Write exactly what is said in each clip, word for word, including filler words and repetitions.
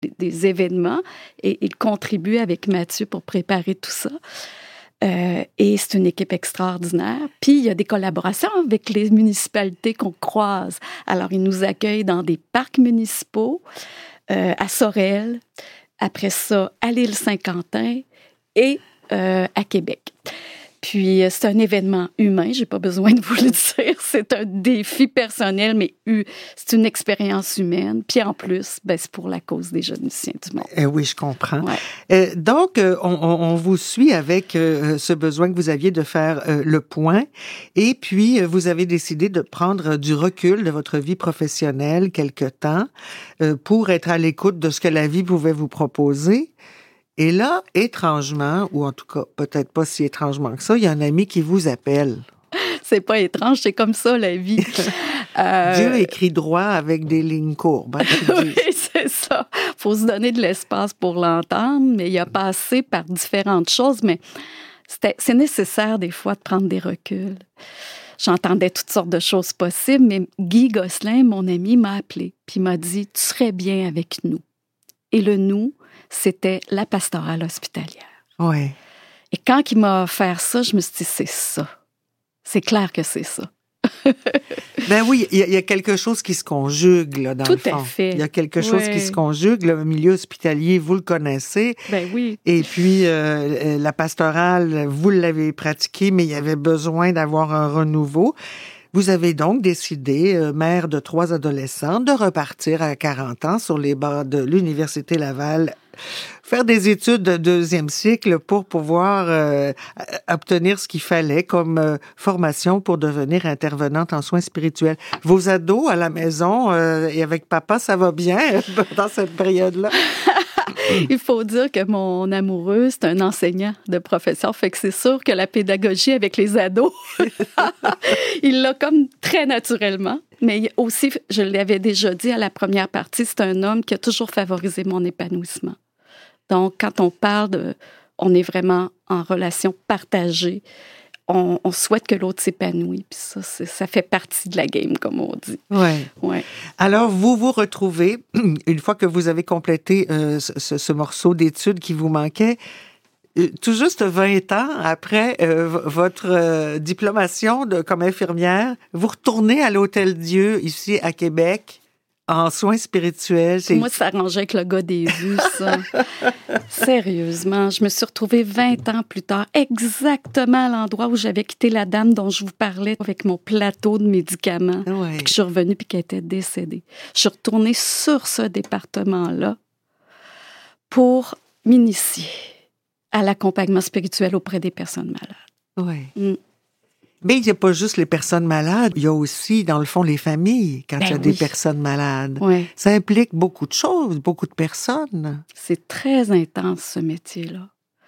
des, des événements et il contribue avec Mathieu pour préparer tout ça. Euh, et c'est une équipe extraordinaire. Puis, il y a des collaborations avec les municipalités qu'on croise. Alors, ils nous accueillent dans des parcs municipaux, euh, à Sorel, après ça, à l'île Saint-Quentin et euh, à Québec. Puis, c'est un événement humain, j'ai pas besoin de vous le dire. C'est un défi personnel, mais c'est une expérience humaine. Puis, en plus, ben, c'est pour la cause des jeunes musiciens du monde. Eh oui, je comprends. Ouais. Euh, donc, euh, on, on vous suit avec euh, ce besoin que vous aviez de faire euh, le point. Et puis, euh, vous avez décidé de prendre du recul de votre vie professionnelle quelque temps euh, pour être à l'écoute de ce que la vie pouvait vous proposer. Et là, étrangement, ou en tout cas, peut-être pas si étrangement que ça, il y a un ami qui vous appelle. C'est pas étrange, c'est comme ça, la vie. euh... Dieu écrit droit avec des lignes courbes. Hein, oui, c'est ça. Il faut se donner de l'espace pour l'entendre, mais il a passé par différentes choses, mais c'était, c'est nécessaire des fois de prendre des reculs. J'entendais toutes sortes de choses possibles, mais Guy Gosselin, mon ami, m'a appelé, puis m'a dit « Tu serais bien avec nous ». Et le « nous », c'était la pastorale hospitalière. Oui. Et quand il m'a offert ça, je me suis dit, c'est ça. C'est clair que c'est ça. Ben oui, il y, y a quelque chose qui se conjugue, là, dans Tout le fond. Tout à fait. Il y a quelque chose oui. qui se conjugue. Le milieu hospitalier, vous le connaissez. Ben oui. Et puis, euh, la pastorale, vous l'avez pratiquée, mais il y avait besoin d'avoir un renouveau. Vous avez donc décidé, euh, mère de trois adolescents, de repartir à quarante ans sur les bancs de l'Université Laval, faire des études de deuxième cycle pour pouvoir euh, obtenir ce qu'il fallait comme euh, formation pour devenir intervenante en soins spirituels. Vos ados à la maison euh, et avec papa, ça va bien dans cette période-là? Il faut dire que mon amoureux, c'est un enseignant de profession, fait que c'est sûr que la pédagogie avec les ados, il l'a comme très naturellement. Mais aussi, je l'avais déjà dit à la première partie, c'est un homme qui a toujours favorisé mon épanouissement. Donc, quand on parle de... On est vraiment en relation partagée. On, on souhaite que l'autre s'épanouisse. Puis ça, c'est, ça fait partie de la game, comme on dit. Oui. Ouais. Alors, vous vous retrouvez, une fois que vous avez complété euh, ce, ce morceau d'études qui vous manquait, euh, tout juste vingt ans après euh, v- votre euh, diplomation de, comme infirmière, vous retournez à l'Hôtel Dieu, ici à Québec, en soins spirituels. C'est... Moi, ça s'arrangeait avec le gars des vues, ça. Sérieusement, je me suis retrouvée vingt ans plus tard, exactement à l'endroit où j'avais quitté la dame dont je vous parlais avec mon plateau de médicaments. Ouais. Puis que je suis revenue puis qu'elle était décédée. Je suis retournée sur ce département-là pour m'initier à l'accompagnement spirituel auprès des personnes malades. Oui. Mm. Mais il n'y a pas juste les personnes malades, il y a aussi, dans le fond, les familles, quand ben il y a oui. des personnes malades. Ouais. Ça implique beaucoup de choses, beaucoup de personnes. C'est très intense, ce métier-là.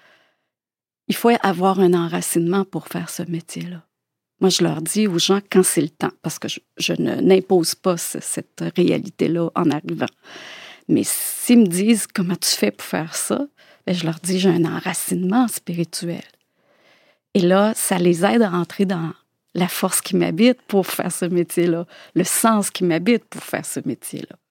Il faut avoir un enracinement pour faire ce métier-là. Moi, je leur dis aux gens quand c'est le temps, parce que je, je ne, n'impose pas ce, cette réalité-là en arrivant. Mais s'ils me disent « Comment tu fais pour faire ça? » ben, je leur dis « J'ai un enracinement spirituel. » Et là, ça les aide à rentrer dans la force qui m'habite pour faire ce métier-là, le sens qui m'habite pour faire ce métier-là.